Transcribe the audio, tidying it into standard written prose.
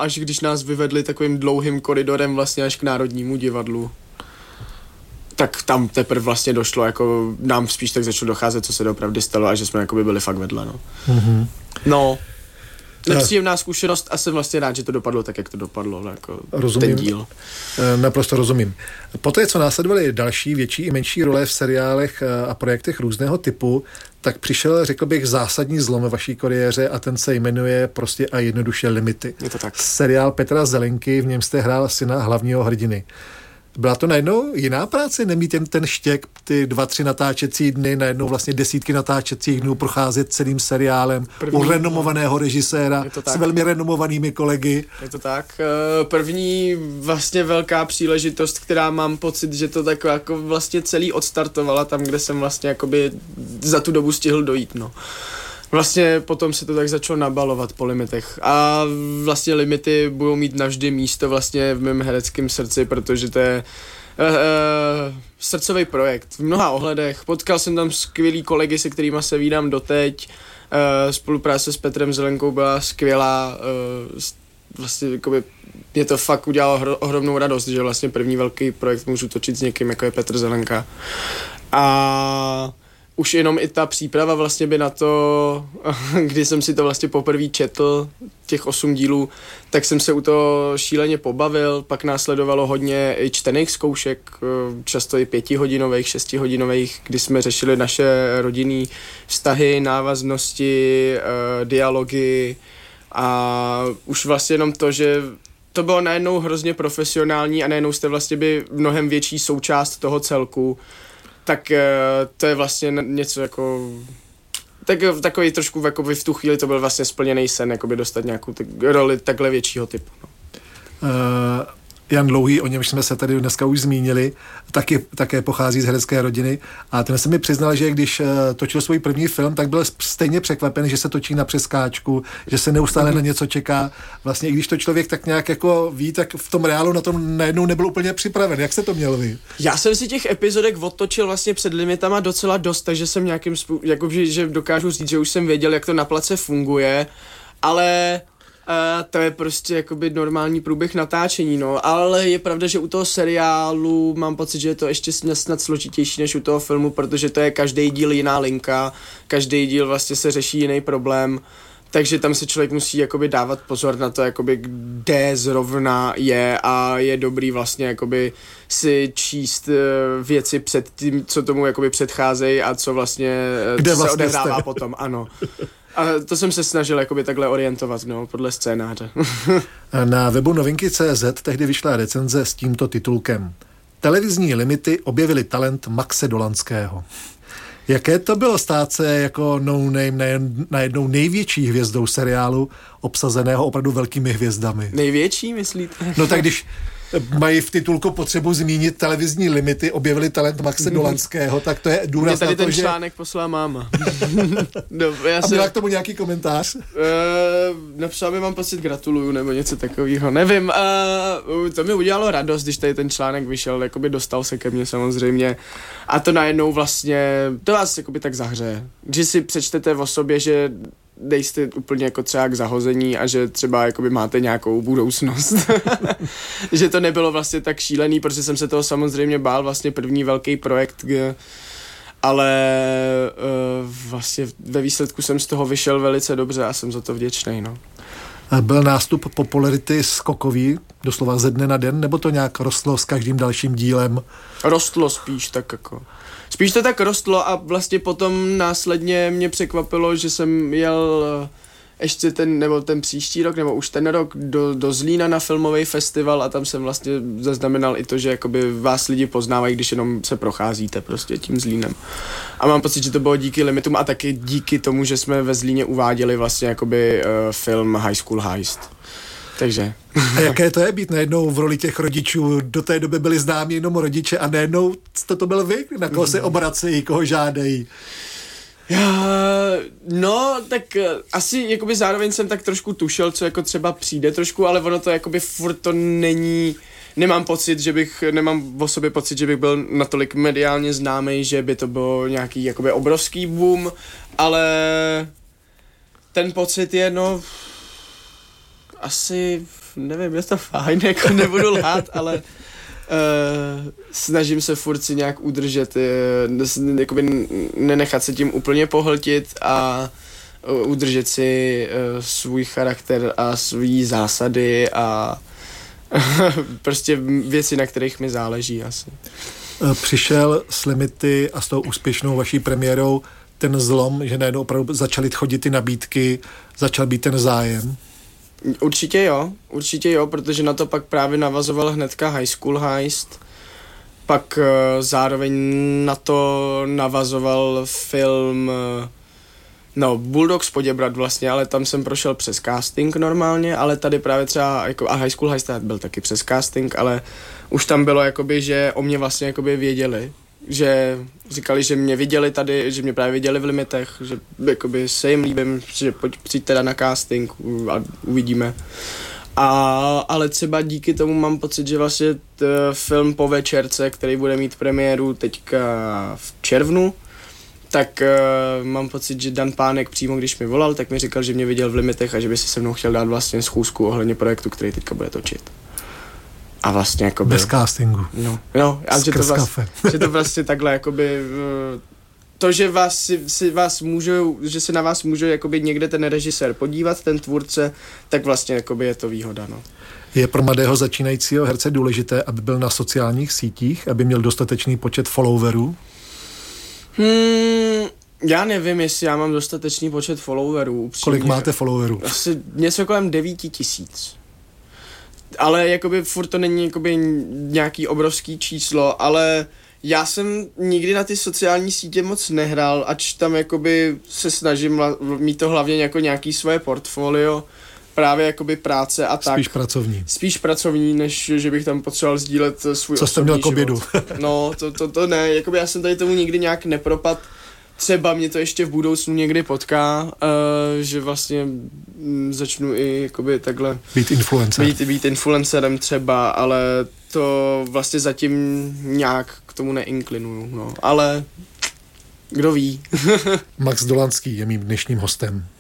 až když nás vyvedli takovým dlouhým koridorem vlastně až k Národnímu divadlu. Tak tam teprve vlastně došlo, jako nám spíš tak začalo docházet, co se doopravdy stalo a že jsme jakoby byli fakt vedle, no. Mm-hmm. No, nepříjemná zkušenost a jsem vlastně rád, že to dopadlo tak, jak to dopadlo, jako rozumím, ten díl. Naprosto rozumím. Poté, co následovaly další, větší i menší role v seriálech a projektech různého typu, tak přišel, řekl bych, zásadní zlom ve vaší kariéře a ten se jmenuje prostě a jednoduše Limity. Je to tak. Seriál Petra Zelenky, v něm jste hrál syna hlavního hrdiny. Byla to najednou jiná práce, nemít jen ten štěk, ty 2-3 natáčecí dny, najednou vlastně desítky natáčecích dnů procházet celým seriálem u renomovaného režiséra s velmi renomovanými kolegy. Je to tak. První vlastně velká příležitost, která mám pocit, že to tak jako vlastně celý odstartovala tam, kde jsem vlastně jakoby za tu dobu stihl dojít, no. Vlastně potom se to tak začalo nabalovat po Limitech a vlastně Limity budou mít navždy místo vlastně v mém hereckém srdci, protože to je srdcový projekt v mnoha ohledech. Potkal jsem tam skvělý kolegy, se kterými se vídám doteď. Spolupráce s Petrem Zelenkou byla skvělá. Vlastně jakoby mě to fakt udělalo ohromnou radost, že vlastně první velký projekt můžu točit s někým, jako je Petr Zelenka. A už jenom i ta příprava vlastně by na to, kdy jsem si to vlastně poprvé četl, těch 8 dílů, tak jsem se u toho šíleně pobavil, pak následovalo hodně i čtených zkoušek, často i 5hodinových, 6hodinových, kdy jsme řešili naše rodinný vztahy, návaznosti, dialogy a už vlastně jenom to, že to bylo najednou hrozně profesionální a najednou jste vlastně by mnohem větší součást toho celku. Tak to je vlastně něco jako takový trošku jakoby v tu chvíli to byl vlastně splněný sen, jakoby dostat nějakou roli takhle většího typu. No. Jan Dlouhý, o němž jsme se tady dneska už zmínili, také pochází z herecké rodiny a ten se mi přiznal, že když točil svůj první film, tak byl stejně překvapen, že se točí na přeskáčku, že se neustále na něco čeká. Vlastně i když to člověk tak nějak jako ví, tak v tom reálu na tom najednou nebyl úplně připraven. Jak se to měl vy? Já jsem si těch epizodek odtočil vlastně před Limitama docela dost, takže jsem nějakým že dokážu říct, že už jsem věděl, jak to na place funguje, ale to je prostě jakoby normální průběh natáčení, no, ale je pravda, že u toho seriálu mám pocit, že je to ještě snad složitější než u toho filmu, protože to je každý díl jiná linka, každý díl vlastně se řeší jiný problém, takže tam se člověk musí jakoby dávat pozor na to, jakoby kde zrovna je a je dobrý vlastně jakoby si číst věci před tím, co tomu jakoby předcházejí a co vlastně, co se odehrává potom, ano. A to jsem se snažil jakoby takhle orientovat, no, podle scénáře. Na webu Novinky.cz tehdy vyšla recenze s tímto titulkem. Televizní limity objevili talent Maxe Dolanského. Jaké to bylo stát se jako no-name najednou největší hvězdou seriálu, obsazeného opravdu velkými hvězdami? Největší, myslíte? No tak když mají v titulku potřebu zmínit televizní limity, objevili talent Maxe Dolanského, tak to je důraz na to, že... Mě tady ten článek poslala máma. No, a měla k tomu nějaký komentář? Napsala mi, mám pocit, gratuluju, nebo něco takového, nevím. To mi udělalo radost, když tady ten článek vyšel, jakoby dostal se ke mně samozřejmě. A to najednou vlastně, to vás jakoby tak zahřeje. Když si přečtete o sobě, že nejste úplně jako třeba k zahození a že třeba jakoby máte nějakou budoucnost. Že to nebylo vlastně tak šílený, protože jsem se toho samozřejmě bál, vlastně první velký projekt, ale vlastně ve výsledku jsem z toho vyšel velice dobře a jsem za to vděčný, no. Byl nástup popularity skokový, doslova ze dne na den, nebo to nějak rostlo s každým dalším dílem? Rostlo spíš tak jako. Spíš to tak rostlo a vlastně potom následně mě překvapilo, že jsem jel ještě ten příští rok, nebo už ten rok do Zlína na filmový festival a tam jsem vlastně zaznamenal i to, že jakoby vás lidi poznávají, když jenom se procházíte prostě tím Zlínem. A mám pocit, že to bylo díky limitům a taky díky tomu, že jsme ve Zlíně uváděli vlastně jakoby film High School Heist. Takže. A jaké to je být najednou v roli těch rodičů? Do té doby byli známí jenom rodiče a najednou jste to byl vy, na koho se obracejí, koho žádají? No, tak asi jakoby zároveň jsem tak trošku tušil, co jako třeba přijde trošku, ale ono to jakoby furt to není, nemám o sobě pocit, že bych byl natolik mediálně známý, že by to bylo nějaký jakoby obrovský boom, ale ten pocit je, no, asi, nevím, je to fajn, jako nebudu lhát, ale snažím se furt si nějak udržet, jakoby nenechat se tím úplně pohltit a udržet si svůj charakter a svý zásady a prostě věci, na kterých mi záleží asi. Přišel s Limity a s tou úspěšnou vaší premiérou ten zlom, že najednou opravdu začaly chodit ty nabídky, začal být ten zájem? Určitě jo, protože na to pak právě navazoval hnedka High School Heist, pak zároveň na to navazoval film Bulldogs Poděbrat vlastně, ale tam jsem prošel přes casting normálně, ale tady právě třeba, jako, a High School Heist byl taky přes casting, ale už tam bylo jakoby, že o mě vlastně jakoby věděli, že říkali, že mě viděli tady, že mě právě viděli v Limitech, že jakoby se jim líbím, že přijď teda na casting a uvidíme. Ale třeba díky tomu mám pocit, že vlastně film Po večerce, který bude mít premiéru teďka v červnu, tak mám pocit, že Dan Pánek přímo, když mi volal, tak mi říkal, že mě viděl v Limitech a že by si se mnou chtěl dát vlastně schůzku ohledně projektu, který teďka bude točit. A vlastně jakoby... Bez castingu. No, a že to vlastně takhle jakoby... To, že že se na vás může jakoby někde ten režisér podívat, ten tvůrce, tak vlastně jakoby je to výhoda, no. Je pro mladého začínajícího herce důležité, aby byl na sociálních sítích, aby měl dostatečný počet followerů? Já nevím, jestli já mám dostatečný počet followerů. Upřímně. Kolik máte followerů? Asi něco kolem 9 000. Ale jakoby furt to není jakoby nějaký obrovský číslo, ale já jsem nikdy na ty sociální sítě moc nehrál, ač tam jakoby se snažím mít to hlavně jako nějaký svoje portfolio, právě jakoby práce a tak. Spíš pracovní, než že bych tam potřeboval sdílet svůj Co jste měl k obědu? No, to ne, jakoby já jsem tady tomu nikdy nějak nepropad. Třeba mě to ještě v budoucnu někdy potká, že vlastně začnu i jakoby takhle být influencerem třeba, ale to vlastně zatím nějak k tomu neinklinuju, no, ale kdo ví. Max Dolanský je mým dnešním hostem.